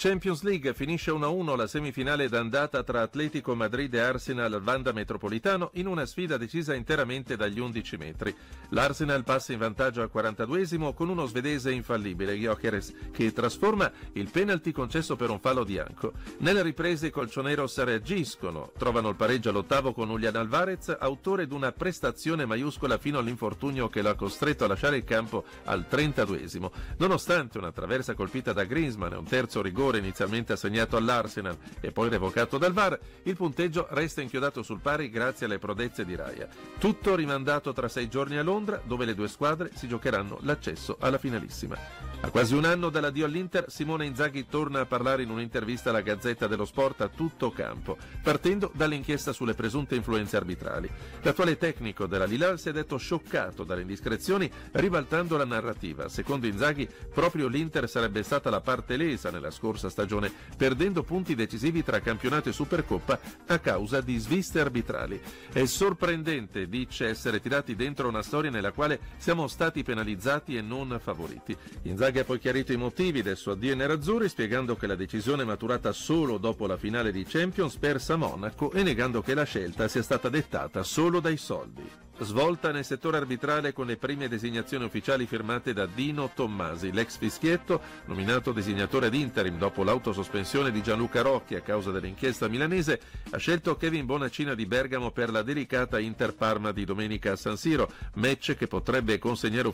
Champions League finisce 1-1 la semifinale d'andata tra Atletico Madrid e Arsenal al Wanda Metropolitano in una sfida decisa interamente dagli 11 metri. L'Arsenal passa in vantaggio al 42esimo con uno svedese infallibile, Gyökeres, che trasforma il penalty concesso per un fallo di Anco. Nelle riprese i colchoneros reagiscono, trovano il pareggio all'8° con Julián Álvarez, autore di una prestazione maiuscola fino all'infortunio che lo ha costretto a lasciare il campo al 32esimo. Nonostante una traversa colpita da Griezmann e un terzo rigore inizialmente assegnato all'Arsenal e poi revocato dal VAR, il punteggio resta inchiodato sul pari grazie alle prodezze di Raya. Tutto rimandato tra 6 giorni a Londra, dove le due squadre si giocheranno l'accesso alla finalissima. A quasi un anno dall'addio all'Inter, Simone Inzaghi torna a parlare in un'intervista alla Gazzetta dello Sport a tutto campo, partendo dall'inchiesta sulle presunte influenze arbitrali. L'attuale tecnico della Hilal si è detto scioccato dalle indiscrezioni, ribaltando la narrativa. Secondo Inzaghi, proprio l'Inter sarebbe stata la parte lesa nella scorsa stagione, perdendo punti decisivi tra campionato e Supercoppa a causa di sviste arbitrali. È sorprendente, dice, essere tirati dentro una storia nella quale siamo stati penalizzati e non favoriti. Inzaghi ha poi chiarito i motivi del suo addio ai nerazzurri, spiegando che la decisione è maturata solo dopo la finale di Champions persa a Monaco e negando che la scelta sia stata dettata solo dai soldi. Svolta nel settore arbitrale con le prime designazioni ufficiali firmate da Dino Tommasi, l'ex fischietto, nominato designatore ad interim dopo l'autosospensione di Gianluca Rocchi a causa dell'inchiesta milanese, ha scelto Kevin Bonaccina di Bergamo per la delicata Inter Parma di domenica a San Siro, match che potrebbe consegnare